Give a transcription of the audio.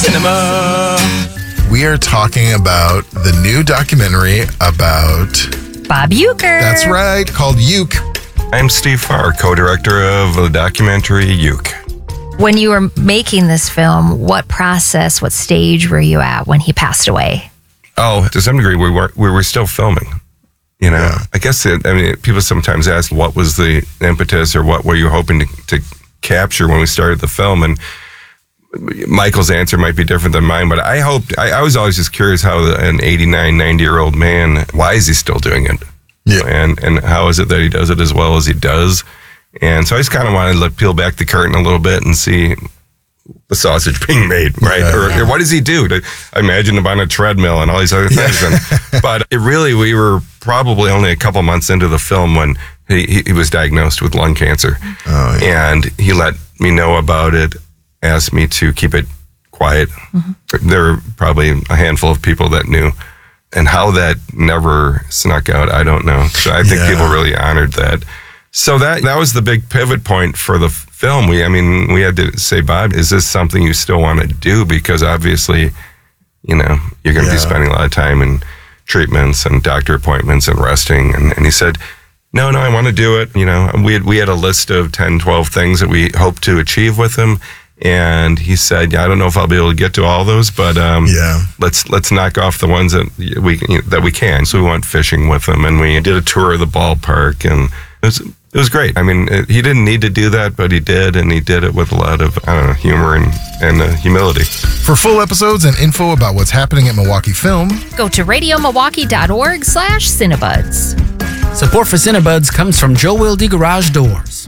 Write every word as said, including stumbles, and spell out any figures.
Cinema. We are talking about the new documentary about Bob Uecker. That's right, called Uke. I'm Steve Farr, co-director of the documentary Uke. When you were making this film, what process, what stage were you at when he passed away? Oh, to some degree, we were we were still filming. You know, yeah. I guess it, I mean, people sometimes ask what was the impetus or what were you hoping to, to capture when we started the film, and Michael's answer might be different than mine, but I hoped, I, I was always just curious how an eighty-nine, ninety year old man, why is he still doing it? Yeah. And and how is it that he does it as well as he does? And so I just kind of wanted to look, peel back the curtain a little bit and see the sausage being made, right? Yeah. Or, or what does he do? I imagine him on a treadmill and all these other things. Yeah. And, but it really, we were probably only a couple months into the film when he, he, he was diagnosed with lung cancer. Oh, yeah. And he let me know about it, asked me to keep it quiet. Mm-hmm. There were probably a handful of people that knew. And how that never snuck out, I don't know. So I think yeah. people really honored that. So that that was the big pivot point for the f- film. We, I mean, we had to say, Bob, is this something you still want to do? Because obviously, you know, you're going to yeah. be spending a lot of time in treatments and doctor appointments and resting. And, and he said, no, no, I want to do it. You know, we had, we had a list of ten, twelve things that we hoped to achieve with him. And he said, yeah, I don't know if I'll be able to get to all those, but um, yeah. let's let's knock off the ones that we you know, that we can. So we went fishing with him, and we did a tour of the ballpark, and it was it was great. I mean, it, he didn't need to do that, but he did, and he did it with a lot of I don't know humor and and uh, humility. For full episodes and info about what's happening at Milwaukee Film, go to radio milwaukee dot org slash Cinebuds. Support for Cinebuds comes from Joe Wilde Garage Doors.